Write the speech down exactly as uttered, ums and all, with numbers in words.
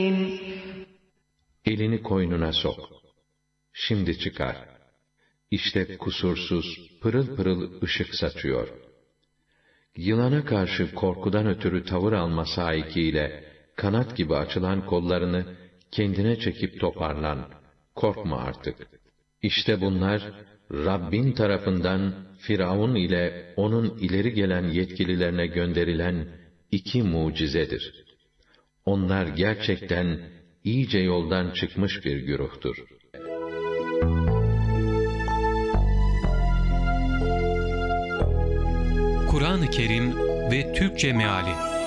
Elini koynuna sok. Şimdi çıkar. İşte kusursuz, pırıl pırıl ışık saçıyor. Yılana karşı korkudan ötürü tavır alma sahikiyle, kanat gibi açılan kollarını kendine çekip toparlan. Korkma artık. İşte bunlar, Rabbin tarafından Firavun ile onun ileri gelen yetkililerine gönderilen iki mucizedir. Onlar gerçekten iyice yoldan çıkmış bir güruhtur. Kur'an-ı Kerim ve Türkçe Meali